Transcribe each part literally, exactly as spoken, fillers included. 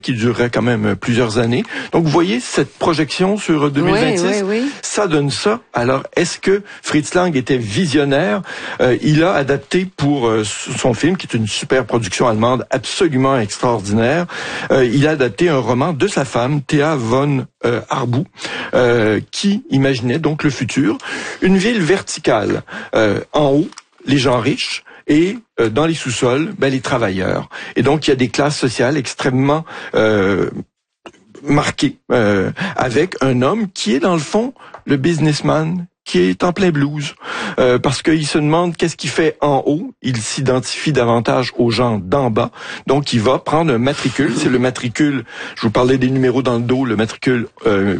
qui durerait quand même plusieurs années. Donc, vous voyez, cette projection sur deux mille vingt-six, oui, oui, oui. ça donne ça. Alors, est-ce que Fritz Lang était visionnaire? Euh, il a adapté pour euh, son film, qui est une super production allemande absolument extraordinaire, euh, il a adapté un roman de sa femme, Thea von euh, Harbou, euh, qui imaginait donc le futur. Une ville verticale. Euh, en haut, les gens riches, et euh, dans les sous-sols, ben, les travailleurs. Et donc, il y a des classes sociales extrêmement euh, marquées, euh, avec un homme qui est, dans le fond, le businessman qui est en plein blues, euh, parce qu'il se demande qu'est-ce qu'il fait en haut. Il s'identifie davantage aux gens d'en bas, donc il va prendre un matricule. C'est le matricule, je vous parlais des numéros dans le dos, le matricule euh,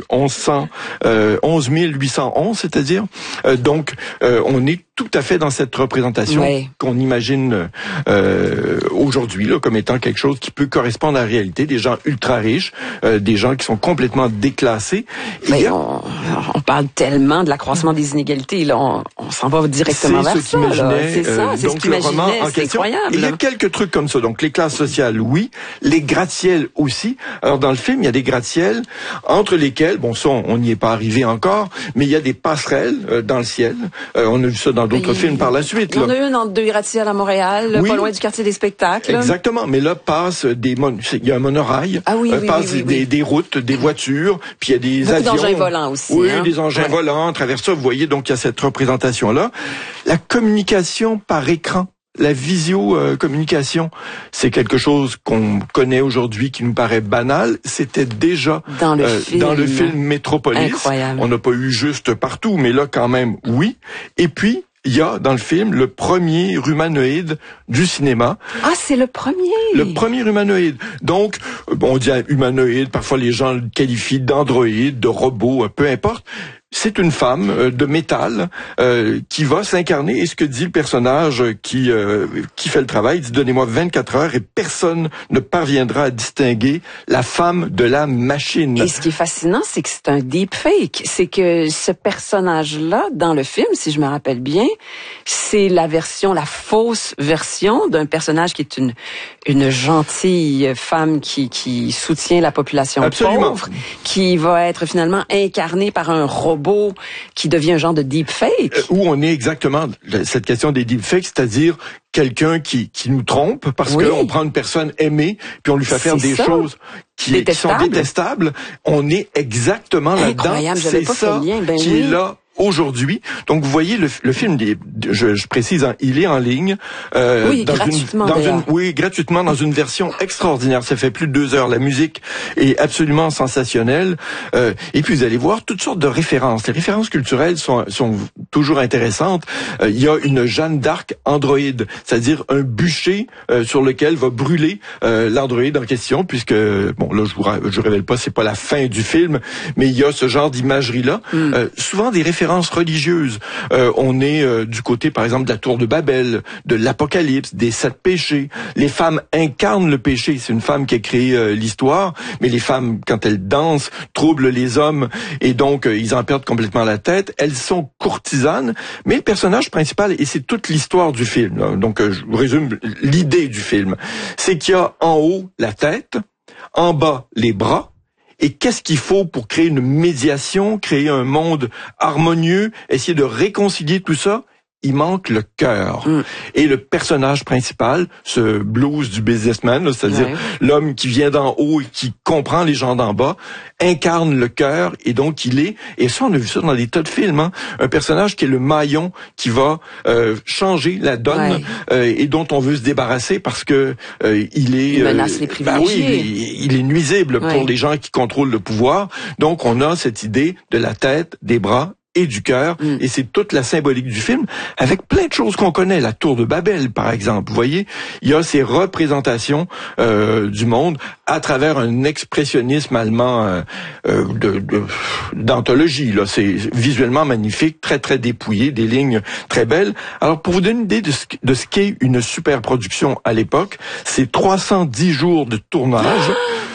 onze mille huit cent onze, c'est-à-dire. Euh, donc, euh, on est tout à fait dans cette représentation ouais. qu'on imagine euh, aujourd'hui là, comme étant quelque chose qui peut correspondre à la réalité. Des gens ultra riches, euh, des gens qui sont complètement déclassés. Mais on, on parle tellement de l'accroissement des inégalités, là, on, on s'en va directement vers ça. C'est ça, c'est ce qu'il imaginait, c'est incroyable. Il y a quelques trucs comme ça. Donc, les classes sociales, oui. Les gratte-ciels aussi. Alors, dans le film, il y a des gratte-ciels entre lesquels, bon, ça, on n'y est pas arrivé encore, mais il y a des passerelles euh, dans le ciel. Euh, on a vu ça dans d'autres films par la suite. Il y en a eu un entre deux gratte-ciels à Montréal, oui. Pas loin du quartier des spectacles. Exactement. Mais là, passe des mon... il y a un monorail, ah, oui, euh, oui, passe oui, oui, des, oui. des routes, des voitures, puis il y a des Beaucoup avions. d'engins volants aussi. Oui, hein? des engins ouais. volants à travers ça. Vous voyez, donc il y a cette représentation-là. La communication par écran. La visio-communication, c'est quelque chose qu'on connaît aujourd'hui, qui nous paraît banal. C'était déjà dans le, euh, film. dans le film Metropolis. Incroyable. On n'a pas eu juste partout, mais là quand même, oui. Et puis, il y a dans le film le premier humanoïde du cinéma. Ah, c'est le premier. Le premier humanoïde. Donc, on dit humanoïde, parfois les gens le qualifient d'androïde, de robot, peu importe. C'est une femme euh, de métal euh, qui va s'incarner. Et ce que dit le personnage qui euh, qui fait le travail, il dit « Donnez-moi vingt-quatre heures et personne ne parviendra à distinguer la femme de la machine. » Et ce qui est fascinant, c'est que c'est un deepfake. C'est que ce personnage-là, dans le film, si je me rappelle bien, c'est la version, la fausse version d'un personnage qui est une une gentille femme qui qui soutient la population Absolument. pauvre, qui va être finalement incarnée par un robot qui devient un genre de deepfake. Euh, où on est exactement cette question des deepfakes, c'est-à-dire quelqu'un qui qui nous trompe parce oui. qu'on prend une personne aimée puis on lui fait faire des ça. choses qui, qui sont détestables. On est exactement là-dedans. C'est ça ben qui oui. est là aujourd'hui. Donc, vous voyez, le, le film, je, je précise, hein, il est en ligne. Euh, oui, dans gratuitement. Une, dans une, oui, gratuitement, dans une version extraordinaire. Ça fait plus de deux heures. La musique est absolument sensationnelle. Euh, et puis, vous allez voir toutes sortes de références. Les références culturelles sont, sont toujours intéressantes. Euh, il y a une Jeanne d'Arc androïde, c'est-à-dire un bûcher euh, sur lequel va brûler euh, l'androïde en question, puisque, bon, là, je vous je vous révèle pas, c'est pas la fin du film, mais il y a ce genre d'imagerie-là. Mm. Euh, souvent des références religieuses. Euh, on est euh, du côté, par exemple, de la tour de Babel, de l'Apocalypse, des sept péchés. Les femmes incarnent le péché. C'est une femme qui a créé euh, l'histoire, mais les femmes, quand elles dansent, troublent les hommes et donc euh, ils en perdent complètement la tête. Elles sont courtisanes, mais le personnage principal, et c'est toute l'histoire du film, là, donc euh, je vous résume l'idée du film, c'est qu'il y a en haut la tête, en bas les bras. Et qu'est-ce qu'il faut pour créer une médiation, créer un monde harmonieux, essayer de réconcilier tout ça? Il manque le cœur. Mm. Et le personnage principal, ce blues du businessman, c'est-à-dire ouais. l'homme qui vient d'en haut et qui comprend les gens d'en bas, incarne le cœur et donc il est, et ça on a vu ça dans des tas de films, hein, un personnage qui est le maillon qui va euh, changer la donne ouais. euh, et dont on veut se débarrasser parce que euh, il est... Il menace euh, les privilégiés. Ben oui, il, il est nuisible ouais. pour les gens qui contrôlent le pouvoir. Donc on a cette idée de la tête, des bras et du cœur, mm. et c'est toute la symbolique du film, avec plein de choses qu'on connaît, la tour de Babel, par exemple. Vous voyez, il y a ces représentations euh, du monde à travers un expressionnisme allemand euh, euh, de, de, d'anthologie. Là, c'est visuellement magnifique, très très dépouillé, des lignes très belles. Alors, pour vous donner une idée de ce, de ce qu'est une super production à l'époque, c'est trois cent dix jours de tournage. trois cents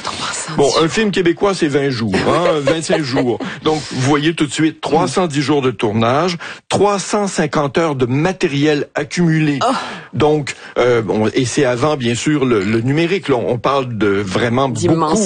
Bon, un film québécois, c'est vingt jours, hein, vingt-cinq jours. Donc, vous voyez tout de suite, trois cent dix jours de tournage, trois cent cinquante heures de matériel accumulé. Oh. Donc, euh, bon, et c'est avant, bien sûr, le, le numérique. Là, on parle de vraiment beaucoup